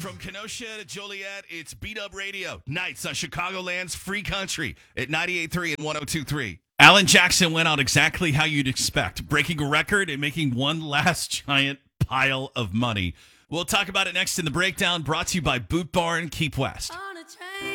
From Kenosha to Joliet, it's Beat Up Radio. Nights on Chicagoland's free country at 98.3 and 102.3. Alan Jackson went out exactly how you'd expect, breaking a record and making one last giant pile of money. We'll talk about it next in the breakdown, brought to you by Boot Barn Keep West.